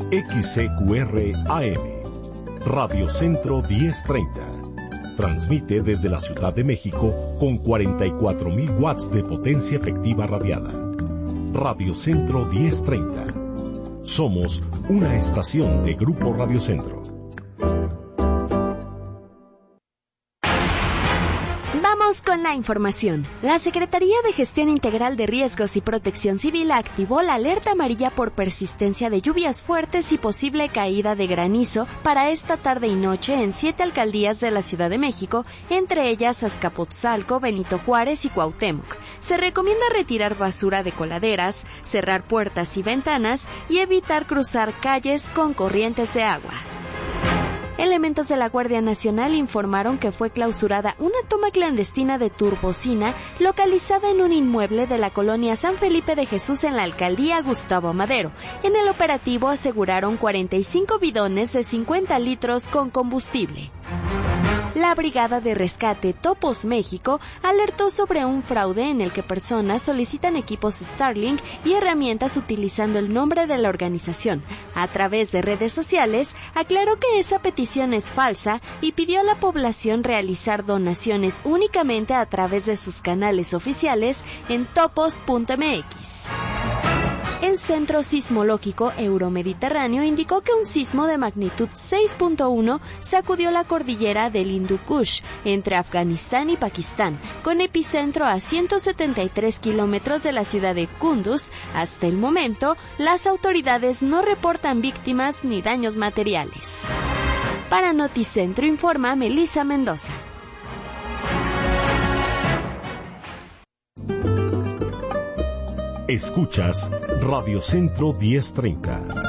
XCQR AM, Radio Centro 1030. Transmite desde la Ciudad de México con 44,000 watts de potencia efectiva radiada. Radio Centro 1030. Somos una estación de Grupo Radio Centro. Vamos con la información. La Secretaría de Gestión Integral de Riesgos y Protección Civil activó la alerta amarilla por persistencia de lluvias fuertes y posible caída de granizo para esta tarde y noche en 7 alcaldías de la Ciudad de México, entre ellas Azcapotzalco, Benito Juárez y Cuauhtémoc. Se recomienda retirar basura de coladeras, cerrar puertas y ventanas y evitar cruzar calles con corrientes de agua. Elementos de la Guardia Nacional informaron que fue clausurada una toma clandestina de turbocina localizada en un inmueble de la colonia San Felipe de Jesús en la alcaldía Gustavo Madero. En el operativo aseguraron 45 bidones de 50 litros con combustible. La Brigada de Rescate Topos México alertó sobre un fraude en el que personas solicitan equipos Starlink y herramientas utilizando el nombre de la organización. A través de redes sociales, aclaró que esa petición es falsa y pidió a la población realizar donaciones únicamente a través de sus canales oficiales en topos.mx. El Centro Sismológico Euromediterráneo indicó que un sismo de magnitud 6.1 sacudió la cordillera del Hindu Kush, entre Afganistán y Pakistán, con epicentro a 173 kilómetros de la ciudad de Kunduz. Hasta el momento, las autoridades no reportan víctimas ni daños materiales. Para Noticentro informa Melissa Mendoza. Escuchas Radio Centro 1030.